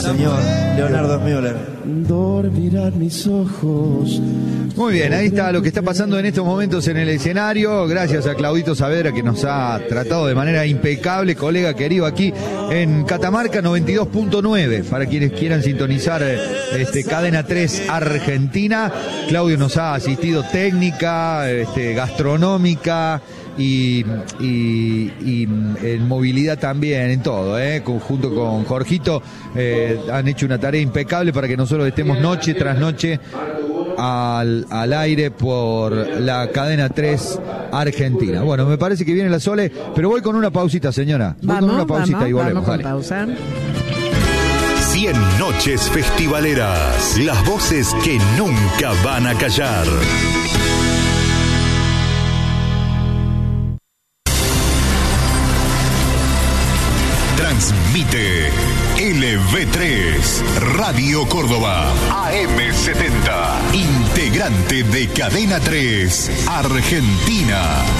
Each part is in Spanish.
señor Leonardo Müller. Dormirán mis ojos. Muy bien, ahí está lo que está pasando en estos momentos en el escenario. Gracias a Claudito Saavedra, que nos ha tratado de manera impecable, colega querido, aquí en Catamarca 92.9. Para quienes quieran sintonizar Cadena 3 Argentina, Claudio nos ha asistido técnica, gastronómica y en movilidad también, en todo, junto con Jorgito, han hecho una tarea impecable para que nosotros estemos noche tras noche al aire por la Cadena 3 Argentina. Bueno, me parece que viene la Sole, pero voy con una pausita, señora. Voy con una pausita y volvemos. Vamos con pausa. 100 noches festivaleras, las voces que nunca van a callar. Transmite LV3, Radio Córdoba, AM70, integrante de Cadena 3, Argentina.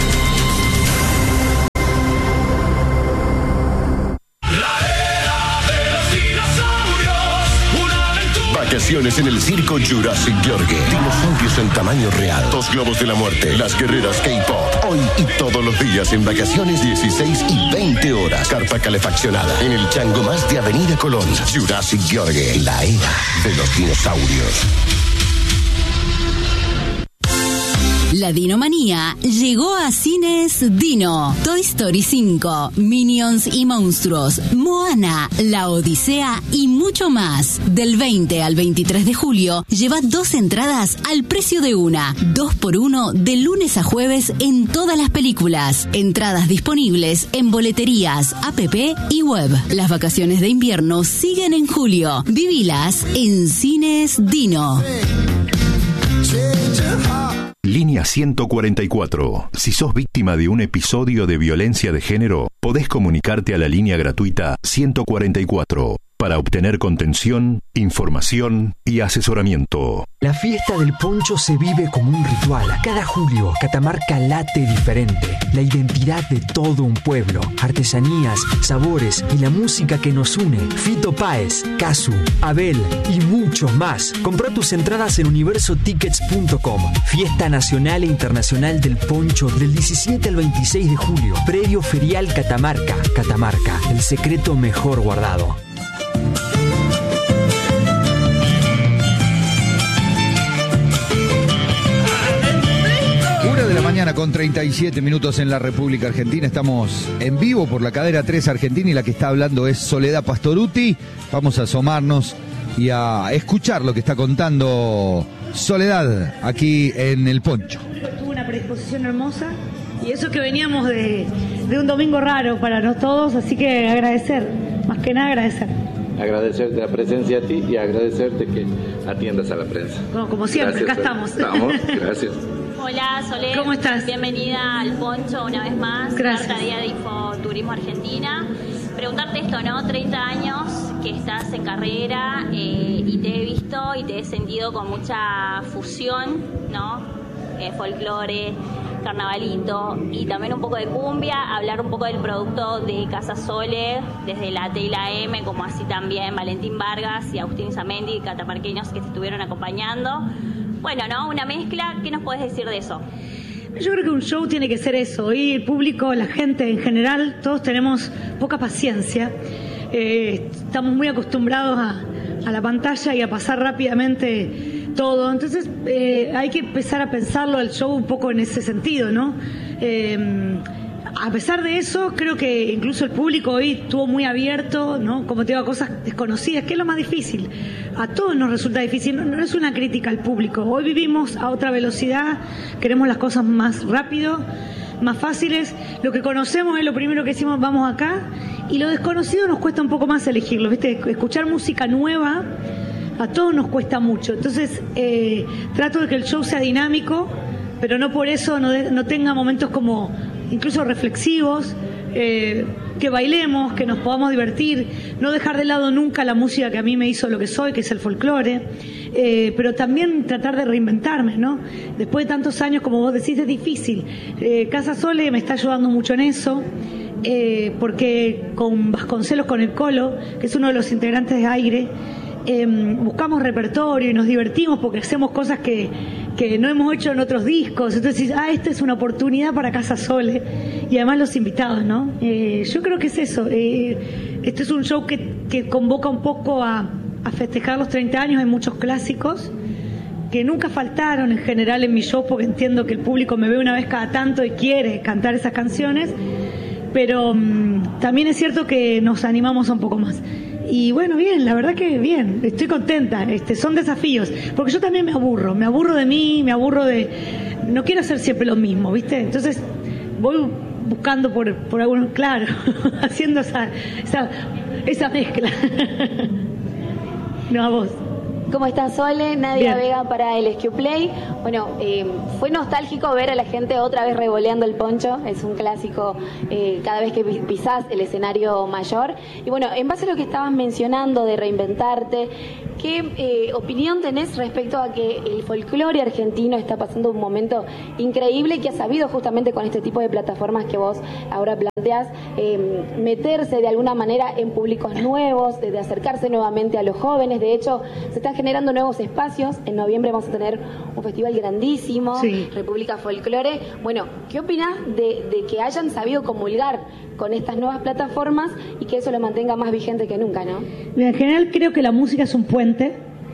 Vacaciones en el circo Jurassic Yorgue. Dinosaurios en tamaño real. 2 globos de la muerte. Las guerreras K-pop. Hoy y todos los días en vacaciones 16 y 20 horas. Carpa calefaccionada. En el chango más de Avenida Colón. Jurassic Yorgue. La era de los dinosaurios. La Dinomanía llegó a Cines Dino. Toy Story 5, Minions y Monstruos, Moana, La Odisea y mucho más. Del 20 al 23 de julio, lleva 2 entradas al precio de una. 2x1 de lunes a jueves en todas las películas. Entradas disponibles en boleterías, app y web. Las vacaciones de invierno siguen en julio. Vivilas en Cines Dino. Línea 144. Si sos víctima de un episodio de violencia de género, podés comunicarte a la línea gratuita 144 para obtener contención, información y asesoramiento. La fiesta del poncho se vive como un ritual. Cada julio, Catamarca late diferente. La identidad de todo un pueblo, artesanías, sabores y la música que nos une. Fito Páez, Casu, Abel y muchos más. Comprá tus entradas en universotickets.com. Fiesta nacional e internacional del poncho del 17 al 26 de julio. Predio Ferial Catamarca. Catamarca, el secreto mejor guardado. 1 de la mañana con 37 minutos en la República Argentina. Estamos en vivo por la Cadena 3 Argentina y la que está hablando es Soledad Pastorutti. Vamos a asomarnos y a escuchar lo que está contando Soledad aquí en El Poncho. Tuvo una predisposición hermosa y eso que veníamos de un domingo raro para todos, así que agradecer, más que nada agradecer. Agradecerte la presencia a ti y agradecerte que atiendas a la prensa. Bueno, como siempre, gracias, acá estamos. Gracias. Hola, Soledad. ¿Cómo estás? Bienvenida al Poncho una vez más. Gracias. Carta Día de Infoturismo Argentina. Preguntarte esto, ¿no? 30 años que estás en carrera y te he visto y te he sentido con mucha fusión, ¿no? Folclore, carnavalito y también un poco de cumbia, hablar un poco del producto de Casa Sole, desde la T y la M, como así también Valentín Vargas y Agustín Zamendi, catamarqueños que te estuvieron acompañando. Bueno, ¿no? Una mezcla, ¿qué nos puedes decir de eso? Yo creo que un show tiene que ser eso, y el público, la gente en general, todos tenemos poca paciencia, estamos muy acostumbrados a la pantalla y a pasar rápidamente todo, entonces hay que empezar a pensarlo el show un poco en ese sentido, ¿no? A pesar de eso, creo que incluso el público hoy estuvo muy abierto, ¿no? Como te digo, a cosas desconocidas, que es lo más difícil. A todos nos resulta difícil, no es una crítica al público. Hoy vivimos a otra velocidad, queremos las cosas más rápido, más fáciles. Lo que conocemos es lo primero que decimos, vamos acá, y lo desconocido nos cuesta un poco más elegirlo, ¿viste? Escuchar música nueva a todos nos cuesta mucho. Entonces, trato de que el show sea dinámico, pero no por eso no tenga momentos como incluso reflexivos, que bailemos, que nos podamos divertir, no dejar de lado nunca la música que a mí me hizo lo que soy, que es el folclore, pero también tratar de reinventarme, ¿no? Después de tantos años, como vos decís, es difícil. Casa Sole me está ayudando mucho en eso. porque con Vasconcelos, con el Colo, que es uno de los integrantes de Aire, buscamos repertorio y nos divertimos porque hacemos cosas que no hemos hecho en otros discos. Entonces, esta es una oportunidad para Casa Sole, y además los invitados, ¿no? Yo creo que es eso. Este es un show que convoca un poco a festejar los 30 años. Hay muchos clásicos que nunca faltaron en general en mi show, porque entiendo que el público me ve una vez cada tanto y quiere cantar esas canciones, pero también es cierto que nos animamos un poco más. Y bueno, bien, la verdad que bien, estoy contenta. Son desafíos, porque yo también me aburro de mí, no quiero hacer siempre lo mismo, ¿viste? Entonces voy buscando por algunos, claro, haciendo esa mezcla. No, a vos. ¿Cómo estás, Sole? Nadia Bien. Vega para el SQ Play. Bueno, fue nostálgico ver a la gente otra vez revoleando el poncho. Es un clásico cada vez que pisás el escenario mayor. Y bueno, en base a lo que estabas mencionando de reinventarte, ¿qué opinión tenés respecto a que el folclore argentino está pasando un momento increíble, que ha sabido justamente con este tipo de plataformas que vos ahora planteás, meterse de alguna manera en públicos nuevos, de acercarse nuevamente a los jóvenes? De hecho, se están generando nuevos espacios. En noviembre vamos a tener un festival grandísimo, sí, República Folclore. Bueno, ¿qué opinás de que hayan sabido comulgar con estas nuevas plataformas y que eso lo mantenga más vigente que nunca, ¿no? En general creo que la música es un puente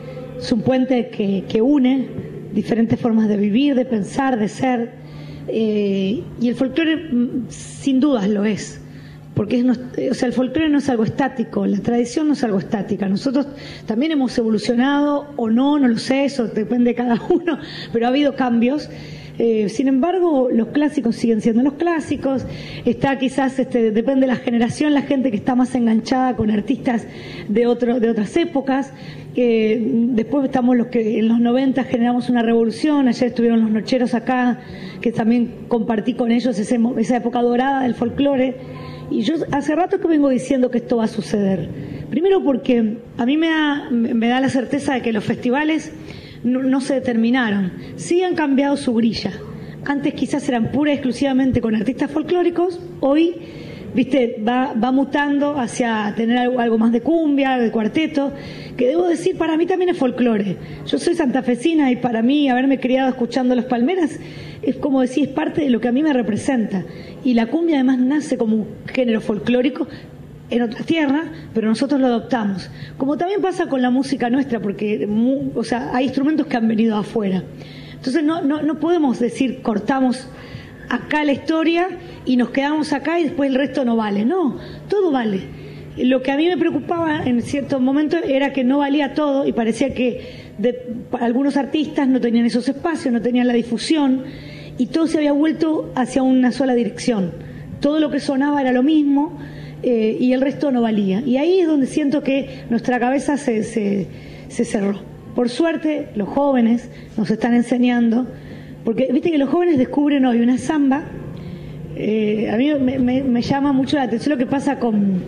que une diferentes formas de vivir, de pensar, de ser, y el folclore sin dudas lo es. Porque el folclore no es algo estático, la tradición no es algo estática. Nosotros también hemos evolucionado, o no lo sé, eso depende de cada uno, pero ha habido cambios. Sin embargo, los clásicos siguen siendo los clásicos. Está quizás, depende de la generación, la gente que está más enganchada con artistas de otras épocas. Después estamos los que en los 90 generamos una revolución. Ayer estuvieron los Nocheros acá, que también compartí con ellos esa época dorada del folclore. Y yo hace rato que vengo diciendo que esto va a suceder. Primero porque a mí me da la certeza de que los festivales no se determinaron. Sí han cambiado su grilla. Antes quizás eran pura y exclusivamente con artistas folclóricos. Hoy, va mutando hacia tener algo más de cumbia, de cuarteto, que debo decir, para mí también es folclore. Yo soy santafesina y para mí haberme criado escuchando Los Palmeras es como decir, es parte de lo que a mí me representa. Y la cumbia además nace como un género folclórico en otra tierra, pero nosotros lo adoptamos. Como también pasa con la música nuestra, porque hay instrumentos que han venido afuera. Entonces no podemos decir cortamos acá la historia y nos quedamos acá y después el resto no vale. No, todo vale. Lo que a mí me preocupaba en ciertos momentos era que no valía todo y parecía que algunos artistas no tenían esos espacios, no tenían la difusión, y todo se había vuelto hacia una sola dirección. Todo lo que sonaba era lo mismo, y el resto no valía. Y ahí es donde siento que nuestra cabeza se cerró. Por suerte, los jóvenes nos están enseñando, porque viste que los jóvenes descubren hoy una samba. A mí me llama mucho la atención lo que pasa con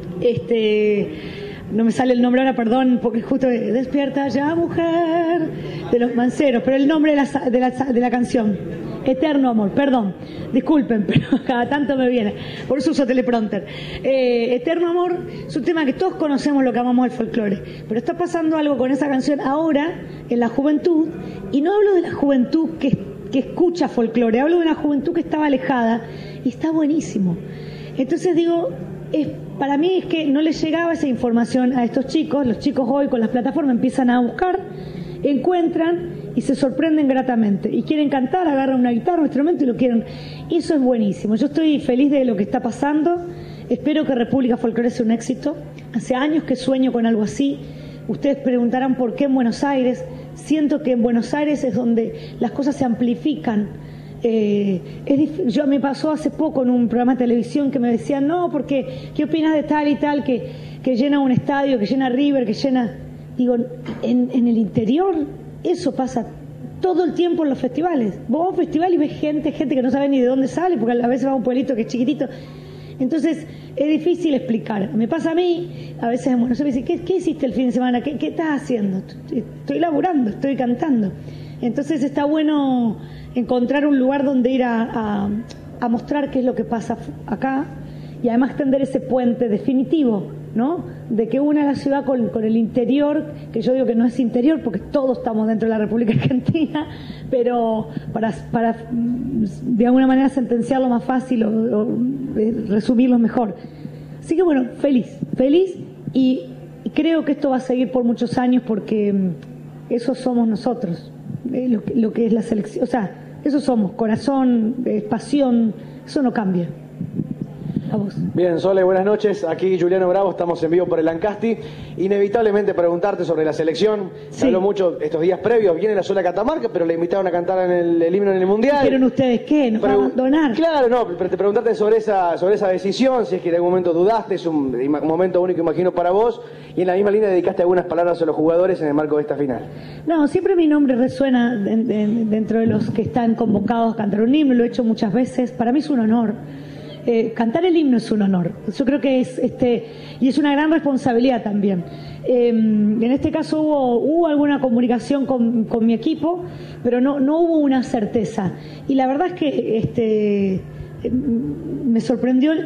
no me sale el nombre ahora, perdón, porque justo Despierta ya mujer, de los Manceros, pero el nombre de la canción, Eterno Amor, perdón, disculpen, pero cada tanto me viene, por eso uso teleprompter. Eterno Amor es un tema que todos conocemos, lo que amamos del folclore, pero está pasando algo con esa canción ahora en la juventud, y no hablo de la juventud que escucha folclore, hablo de una juventud que estaba alejada, y está buenísimo. Entonces digo, para mí es que no les llegaba esa información a estos chicos. Los chicos hoy con las plataformas empiezan a buscar, encuentran y se sorprenden gratamente. Y quieren cantar, agarran una guitarra, un instrumento y lo quieren. Eso es buenísimo. Yo estoy feliz de lo que está pasando. Espero que República Folclore sea un éxito. Hace años que sueño con algo así. Ustedes preguntarán por qué en Buenos Aires. Siento que en Buenos Aires es donde las cosas se amplifican. Yo me pasó hace poco en un programa de televisión que me decían, no, porque ¿qué opinas de tal y tal que llena un estadio, que llena River, que llena... Digo, en el interior eso pasa todo el tiempo en los festivales. Vos vas a un festival y ves gente que no sabe ni de dónde sale, porque a veces va a un pueblito que es chiquitito. Entonces es difícil explicar. Me pasa a mí, a veces en Buenos Aires, ¿qué hiciste el fin de semana? ¿Qué estás haciendo? Estoy laburando, estoy cantando. Entonces está bueno encontrar un lugar donde ir a mostrar qué es lo que pasa acá y además tender ese puente definitivo, ¿no? De que una la ciudad con el interior, que yo digo que no es interior porque todos estamos dentro de la República Argentina, pero para de alguna manera sentenciarlo más fácil o resumirlo mejor. Así que bueno, feliz y creo que esto va a seguir por muchos años porque eso somos nosotros, lo que es la selección, o sea, eso somos, corazón, pasión, eso no cambia. A vos. Bien, Sole, buenas noches. Aquí Juliano Bravo, estamos en vivo por el Ancasti. Inevitablemente preguntarte sobre la selección. Sí. Se habló mucho estos días previos. Viene la Sole a Catamarca, pero le invitaron a cantar en el himno en el Mundial. ¿Dijeron ustedes qué? ¿Nos va a abandonar? Claro, no, pero te preguntarte sobre esa decisión, si es que en algún momento dudaste, es un momento único, imagino, para vos, y en la misma línea dedicaste algunas palabras a los jugadores en el marco de esta final. No, siempre mi nombre resuena dentro de los que están convocados a cantar un himno, lo he hecho muchas veces. Para mí es un honor. Cantar el himno es un honor. Yo creo que y es una gran responsabilidad también. En este caso hubo alguna comunicación con mi equipo, pero no hubo una certeza. Y la verdad es que me sorprendió